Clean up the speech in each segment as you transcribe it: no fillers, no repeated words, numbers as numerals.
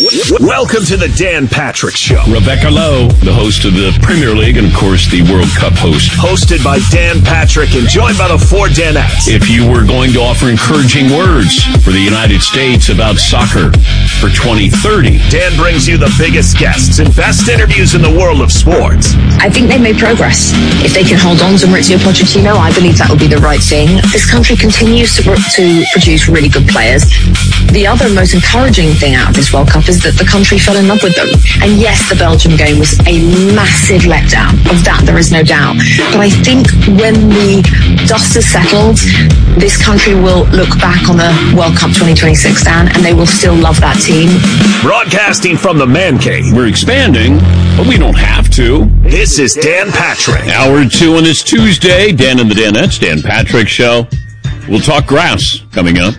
Welcome to the Dan Patrick Show. Rebecca Lowe, the host of the Premier League and, of course, the World Cup host. Hosted by Dan Patrick and joined by the four Danettes. If you were going to offer encouraging words for the United States about soccer for 2030, Dan brings you the biggest guests and best interviews in the world of sports. I think they've made progress. If they can hold on to Maurizio Pochettino, I believe that will be the right thing. This country continues to produce really good players. The other most encouraging thing out of this World Cup is that the country fell in love with them. And yes, the Belgium game was a massive letdown. Of that, there is no doubt. But I think when the dust has settled, this country will look back on the World Cup 2026, Dan, and they will still love that team. Broadcasting from the Man Cave. we're expanding, but we don't have to. This is Dan Patrick. Hour 2 on this Tuesday, Dan and the Danettes, Dan Patrick Show. We'll talk grass coming up,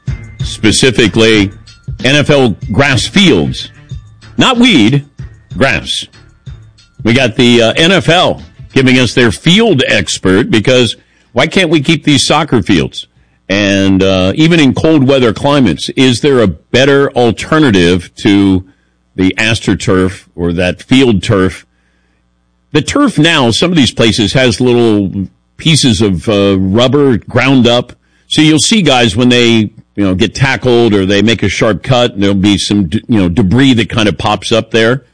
specifically NFL grass fields. Not weed, grass. We got the NFL giving us their field expert, because why can't we keep these soccer fields? And even in cold weather climates, is there a better alternative to the AstroTurf or that field turf? The turf now, some of these places has little pieces of rubber ground up. So you'll see guys when they get tackled or they make a sharp cut, there'll be some debris that kind of pops up there.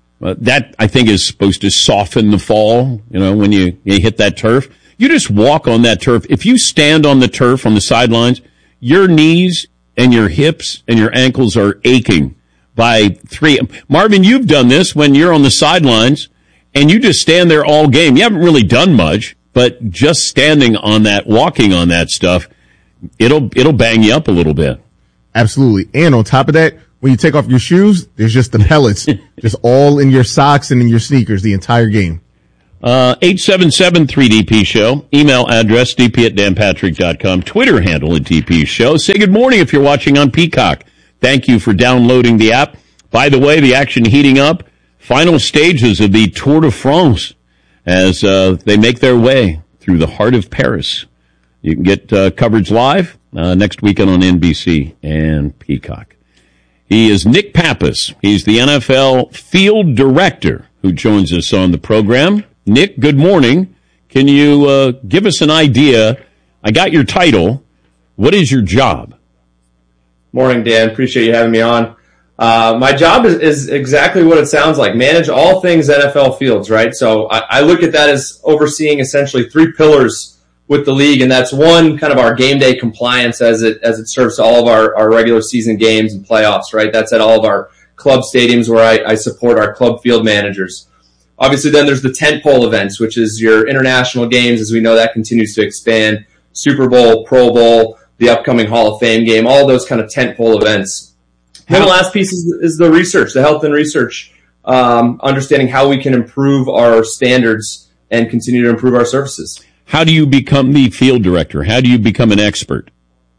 That, I think, is supposed to soften the fall, when you hit that turf. You just walk on that turf. If you stand on the turf on the sidelines, your knees and your hips and your ankles are aching by 3. Marvin, you've done this when you're on the sidelines and you just stand there all game. You haven't really done much, but just standing on that, walking on that stuff, it'll bang you up a little bit. Absolutely. And on top of that, when you take off your shoes, there's just the pellets just all in your socks and in your sneakers the entire game. 877-3DP Show. Email address, dp@danpatrick.com. Twitter handle at DP Show. Say good morning if you're watching on Peacock. Thank you for downloading the app. By the way, the action heating up. Final stages of the Tour de France as they make their way through the heart of Paris. You can get coverage live next weekend on NBC and Peacock. He is Nick Pappas. He's the NFL field director who joins us on the program. Nick, good morning. Can you give us an idea? I got your title. What is your job? Morning, Dan. Appreciate you having me on. My job is exactly what it sounds like. Manage all things NFL fields, right? So I look at that as overseeing essentially 3 pillars with the league, and that's one, kind of our game day compliance as it serves to all of our regular season games and playoffs, right? That's at all of our club stadiums where I support our club field managers. Obviously, then there's the tentpole events, which is your international games. As we know, that continues to expand. Super Bowl, Pro Bowl, the upcoming Hall of Fame game, all those kind of tentpole events. And the last piece is the research, the health and research, understanding how we can improve our standards and continue to improve our services. How do you become the field director? How do you become an expert?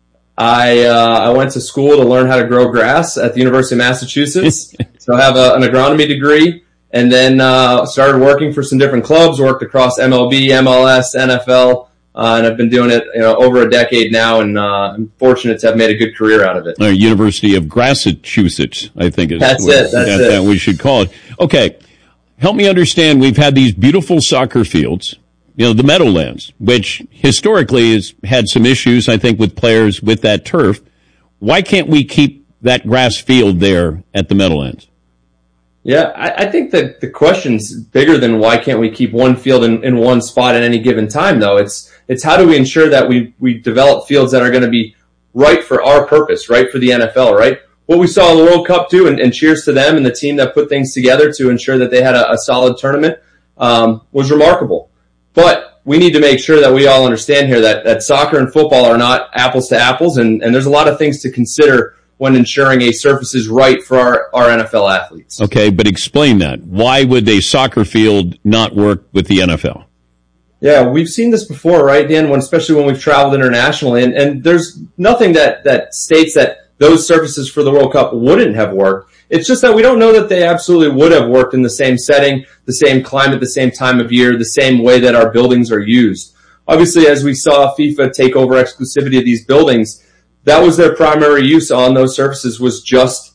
I went to school to learn how to grow grass at the University of Massachusetts. So I have an agronomy degree, and then started working for some different clubs, worked across MLB, MLS, NFL, and I've been doing it over a decade now, and I'm fortunate to have made a good career out of it. University of Massachusetts, I think is That's it. we should call it. Okay, help me understand. We've had these beautiful soccer fields, the Meadowlands, which historically has had some issues, I think, with players with that turf. Why can't we keep that grass field there at the Meadowlands? Yeah, I think that the question's bigger than why can't we keep one field in one spot at any given time, though. It's how do we ensure that we develop fields that are going to be right for our purpose, right for the NFL, right? What we saw in the World Cup, too, and cheers to them and the team that put things together to ensure that they had a solid tournament, was remarkable. But we need to make sure that we all understand here that soccer and football are not apples to apples, and there's a lot of things to consider when ensuring a surface is right for our NFL athletes. Okay, but explain that. Why would a soccer field not work with the NFL? Yeah, we've seen this before, right, Dan, especially when we've traveled internationally, and there's nothing that states that those surfaces for the World Cup wouldn't have worked. It's just that we don't know that they absolutely would have worked in the same setting, the same climate, the same time of year, the same way that our buildings are used. Obviously, as we saw FIFA take over exclusivity of these buildings, that was their primary use on those surfaces, was just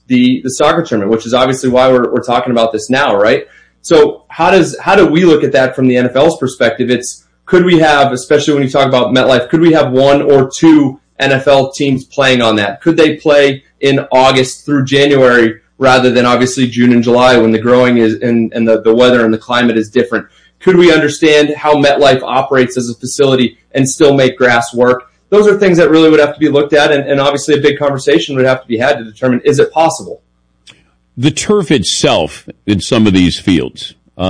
the soccer tournament, which is obviously why we're talking about this now, right? So how do we look at that from the NFL's perspective? Could we have, especially when you talk about MetLife, could we have one or two NFL teams playing on that? Could they play in August through January rather than obviously June and July when the growing is and the weather and the climate is different? Could we understand how MetLife operates as a facility and still make grass work? Those are things that really would have to be looked at, and obviously a big conversation would have to be had to determine, is it possible? The turf itself in some of these fields,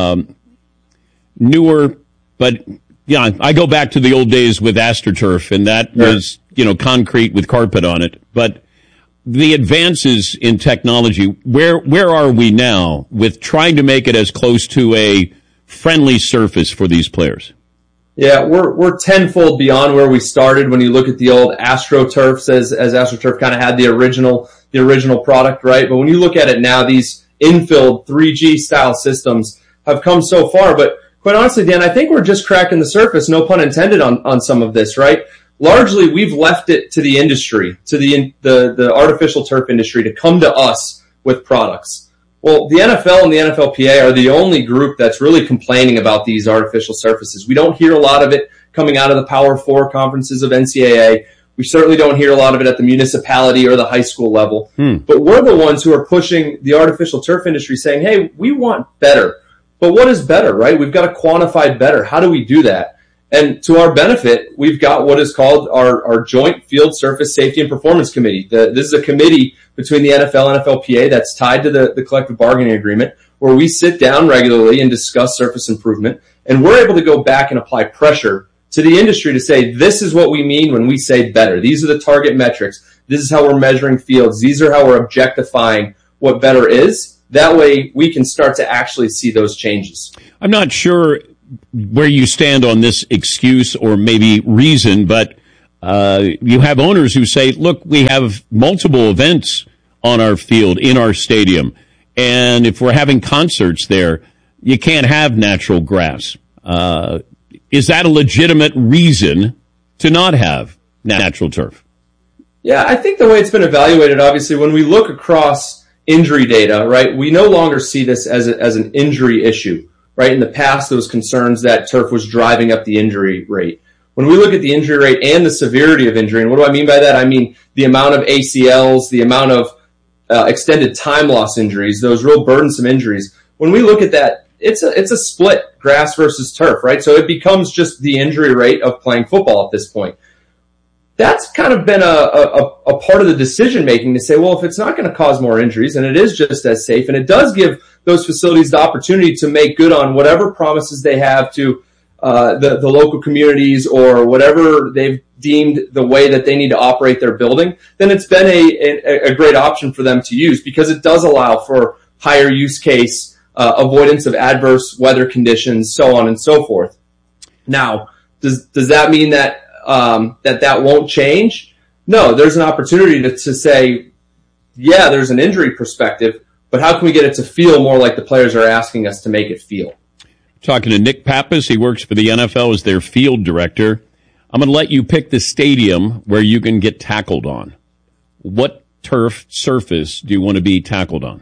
newer, but yeah, I go back to the old days with AstroTurf, and that was, concrete with carpet on it. But the advances in technology, where are we now with trying to make it as close to a friendly surface for these players? Yeah, we're tenfold beyond where we started when you look at the old AstroTurfs, as AstroTurf kind of had the original product, right? But when you look at it now, these infilled 3G style systems have come so far. But quite honestly, Dan, I think we're just cracking the surface, no pun intended, on some of this, right? Largely, we've left it to the industry, to the artificial turf industry, to come to us with products. Well, the NFL and the NFLPA are the only group that's really complaining about these artificial surfaces. We don't hear a lot of it coming out of the Power 4 conferences of NCAA. We certainly don't hear a lot of it at the municipality or the high school level. But we're the ones who are pushing the artificial turf industry, saying, hey, we want better. But what is better, right? We've got to quantify better. How do we do that? And to our benefit, we've got what is called our Joint Field Surface Safety and Performance Committee. This is a committee between the NFL and NFLPA that's tied to the collective bargaining agreement, where we sit down regularly and discuss surface improvement. And we're able to go back and apply pressure to the industry to say, this is what we mean when we say better. These are the target metrics. This is how we're measuring fields. These are how we're objectifying what better is. That way we can start to actually see those changes. I'm not sure where you stand on this excuse or maybe reason, but you have owners who say, look, we have multiple events on our field, in our stadium, and if we're having concerts there, you can't have natural grass. Is that a legitimate reason to not have natural turf? Yeah, I think the way it's been evaluated, obviously, when we look across injury data, right, we no longer see this as an injury issue. Right? In the past, there was concerns that turf was driving up the injury rate. When we look at the injury rate and the severity of injury, and what do I mean by that? I mean the amount of ACLs, the amount of extended time loss injuries, those real burdensome injuries. When we look at that, it's a split, grass versus turf, right? So it becomes just the injury rate of playing football at this point. That's kind of been a part of the decision making to say, well, if it's not going to cause more injuries and it is just as safe, and it does give those facilities the opportunity to make good on whatever promises they have to the local communities or whatever they've deemed the way that they need to operate their building, then it's been a great option for them to use, because it does allow for higher use case, avoidance of adverse weather conditions, so on and so forth. Now, does that mean that that won't change? No, there's an opportunity to say, yeah, there's an injury perspective, but how can we get it to feel more like the players are asking us to make it feel? Talking to Nick Pappas, he works for the NFL as their field director. I'm going to let you pick the stadium where you can get tackled on. What turf surface do you want to be tackled on?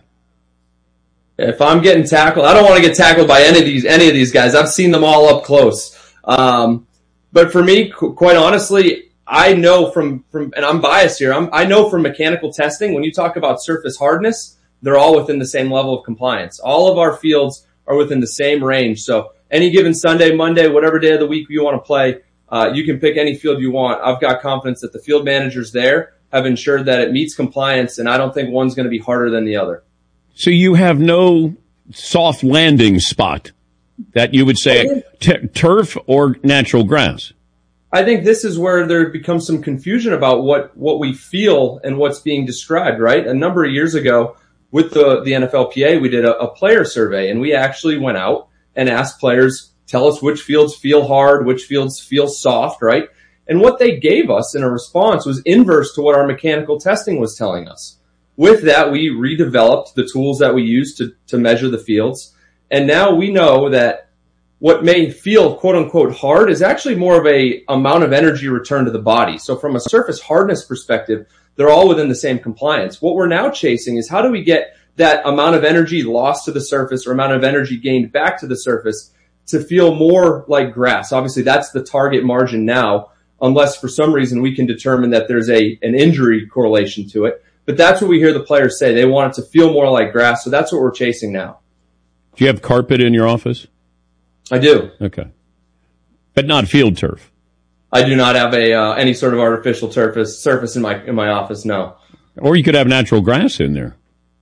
If I'm getting tackled, I don't want to get tackled by any of these guys. I've seen them all up close. But for me, quite honestly, I know from and I'm biased here, I know from mechanical testing, when you talk about surface hardness, they're all within the same level of compliance. All of our fields are within the same range. So any given Sunday, Monday, whatever day of the week you want to play, you can pick any field you want. I've got confidence that the field managers there have ensured that it meets compliance, and I don't think one's going to be harder than the other. So you have no soft landing spot that you would say turf or natural grass? I think this is where there becomes some confusion about what we feel and what's being described, right? A number of years ago with the NFLPA, we did a player survey, and we actually went out and asked players, tell us which fields feel hard, which fields feel soft, right? And what they gave us in a response was inverse to what our mechanical testing was telling us. With that, we redeveloped the tools that we use to measure the fields. And now we know that what may feel quote unquote hard is actually more of a amount of energy return to the body. So from a surface hardness perspective, they're all within the same compliance. What we're now chasing is how do we get that amount of energy lost to the surface or amount of energy gained back to the surface to feel more like grass. Obviously, that's the target margin now, unless for some reason we can determine that there's an injury correlation to it. But that's what we hear the players say. They want it to feel more like grass, so that's what we're chasing now. Do you have carpet in your office? I do. Okay. But not field turf? I do not have any sort of artificial surface in my office, no. Or you could have natural grass in there.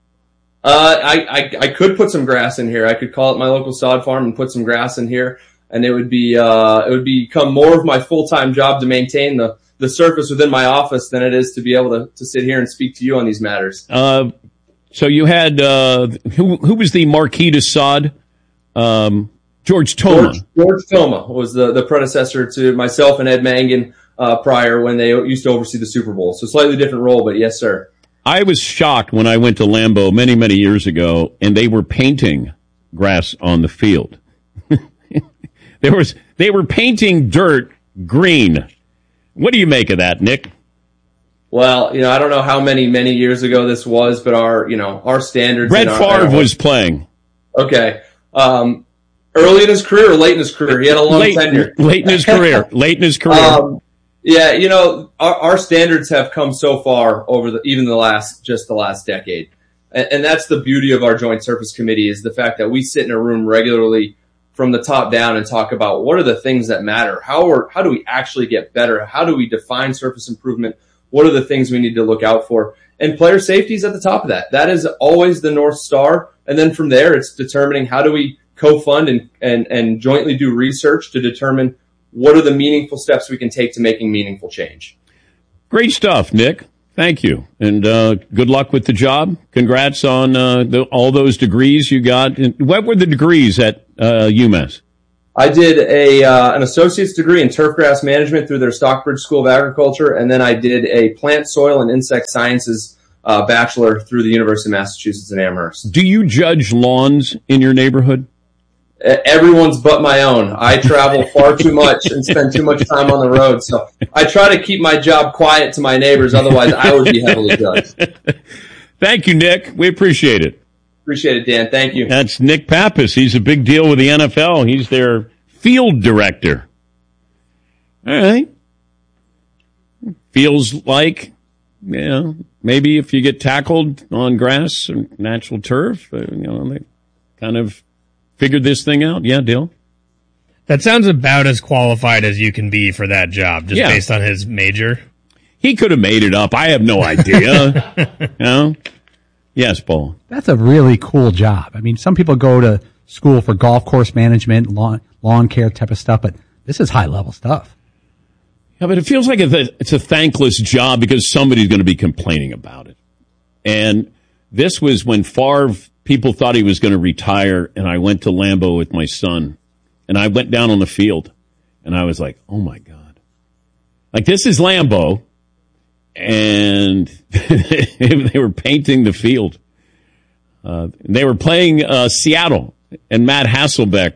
I could put some grass in here. I could call it my local sod farm and put some grass in here, and it would become more of my full-time job to maintain the surface within my office than it is to be able to sit here and speak to you on these matters. So you had who was the Marquis de Sade? George Toma. George Toma was the predecessor to myself and Ed Mangan prior when they used to oversee the Super Bowl. So slightly different role, but yes, sir. I was shocked when I went to Lambeau many, many years ago, and they were painting grass on the field. They were painting dirt green. What do you make of that, Nick? Well, I don't know how many years ago this was, but our standards. Brett Favre was playing. Okay. Early in his career or late in his career? He had a long tenure. Late in his career. Yeah, our standards have come so far over the last decade. And that's the beauty of our Joint Surface Committee, is the fact that we sit in a room regularly from the top down and talk about what are the things that matter. How do we actually get better? How do we define surface improvement? What are the things we need to look out for? And player safety is at the top of that. That is always the North Star. And then from there, it's determining how do we co-fund and jointly do research to determine what are the meaningful steps we can take to making meaningful change. Great stuff, Nick. Thank you. And good luck with the job. Congrats on all those degrees you got. What were the degrees at UMass? I did an associate's degree in turfgrass management through their Stockbridge School of Agriculture, and then I did a plant, soil, and insect sciences bachelor through the University of Massachusetts in Amherst. Do you judge lawns in your neighborhood? Everyone's but my own. I travel far too much and spend too much time on the road, so I try to keep my job quiet to my neighbors. Otherwise, I would be heavily judged. Thank you, Nick. We appreciate it. Appreciate it, Dan. Thank you. That's Nick Pappas. He's a big deal with the NFL. He's their field director. All right. Feels like, maybe if you get tackled on grass or natural turf, they kind of figured this thing out. Yeah, Dale? That sounds about as qualified as you can be for that job, just based on his major. He could have made it up. I have no idea. Yes, Paul. That's a really cool job. I mean, some people go to school for golf course management, lawn care type of stuff, but this is high-level stuff. Yeah, but it feels like it's a thankless job because somebody's going to be complaining about it. And this was when Favre, people thought he was going to retire, and I went to Lambeau with my son, and I went down on the field, and I was like, oh, my God. Like, this is Lambeau, and they were painting the field. They were playing Seattle, and Matt Hasselbeck,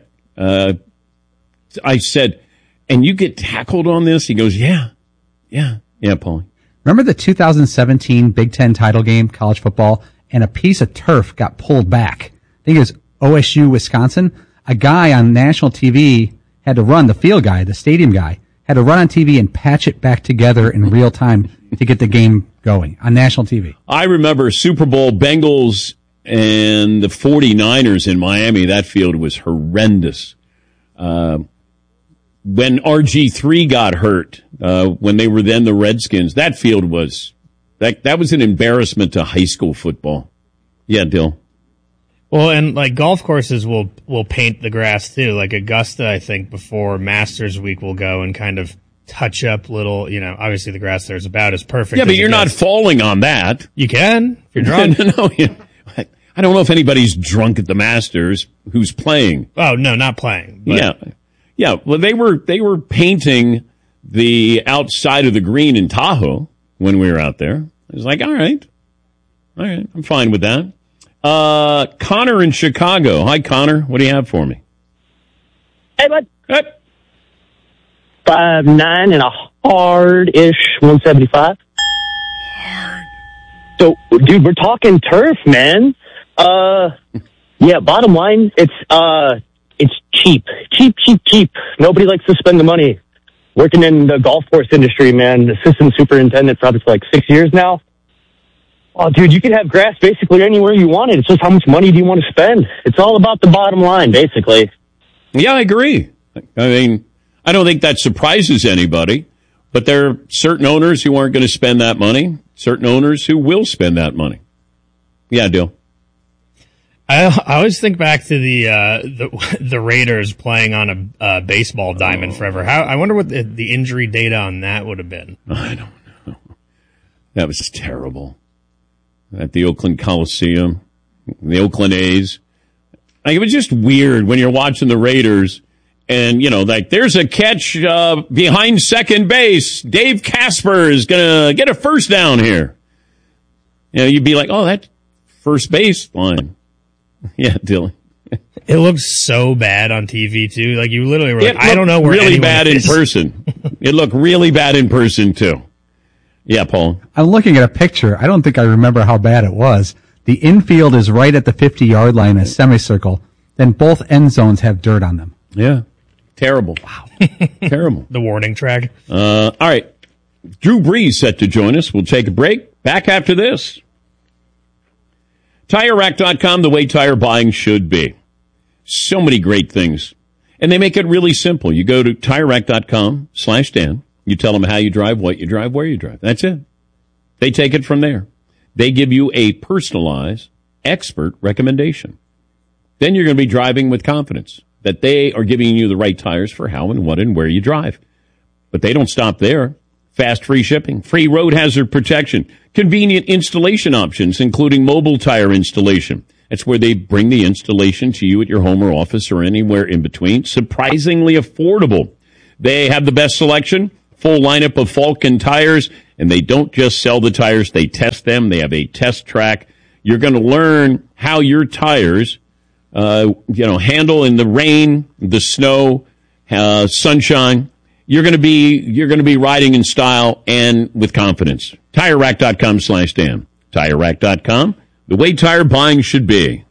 I said, and you get tackled on this? He goes, yeah, Paulie. Remember the 2017 Big Ten title game, college football, and a piece of turf got pulled back? I think it was OSU, Wisconsin. A guy on national TV had to run, the field guy, the stadium guy, had to run on TV and patch it back together in real time to get the game going on national TV. I remember Super Bowl Bengals and the 49ers in Miami. That field was horrendous. When RG3 got hurt, when they were then the Redskins, that field was, that was an embarrassment to high school football. Yeah, Dill. Well, and like golf courses will paint the grass too. Like Augusta, I think before Masters Week will go and kind of touch up little, obviously the grass there is about as perfect. Yeah, but you're not falling on that. You can if you're drunk. No, I don't know if anybody's drunk at the Masters who's playing. Oh, no, not playing. But. Yeah. Well, they were painting the outside of the green in Tahoe when we were out there. I was like, all right, I'm fine with that. Connor in Chicago. Hi, Connor. What do you have for me? Hey, bud. Hey. 5'9" and a hard-ish 175. So, dude, we're talking turf, man. Yeah, bottom line, it's cheap. Cheap. Nobody likes to spend the money. Working in the golf course industry, man, assistant superintendent for like 6 years now. Oh, dude, you can have grass basically anywhere you want it. It's just how much money do you want to spend? It's all about the bottom line, basically. Yeah, I agree. I mean, I don't think that surprises anybody, but there are certain owners who aren't going to spend that money, certain owners who will spend that money. Yeah, Dill. I always think back to the Raiders playing on a baseball diamond forever. I wonder what the injury data on that would have been. I don't know. That was terrible. At the Oakland Coliseum, the Oakland A's. Like, it was just weird when you're watching the Raiders and, like, there's a catch behind second base. Dave Casper is going to get a first down here. You'd be like, oh, that's first base line. Yeah, Dylan. It looks so bad on TV, too. Like, you literally were like, I don't know where really bad is. In person. It looked really bad in person, too. Yeah, Paul. I'm looking at a picture. I don't think I remember how bad it was. The infield is right at the 50-yard line in a semicircle. Then both end zones have dirt on them. Yeah. Terrible. Wow. Terrible. The warning track. All right. Drew Brees set to join us. We'll take a break. Back after this. TireRack.com, the way tire buying should be. So many great things. And they make it really simple. You go to TireRack.com/Dan. You tell them how you drive, what you drive, where you drive. That's it. They take it from there. They give you a personalized, expert recommendation. Then you're going to be driving with confidence that they are giving you the right tires for how and what and where you drive. But they don't stop there. Fast free shipping, free road hazard protection, convenient installation options, including mobile tire installation. That's where they bring the installation to you at your home or office or anywhere in between. Surprisingly affordable. They have the best selection, full lineup of Falken tires, and they don't just sell the tires, they test them. They have a test track. You're going to learn how your tires, handle in the rain, the snow, sunshine. You're going to be riding in style and with confidence. TireRack.com/Dan. TireRack.com, the way tire buying should be.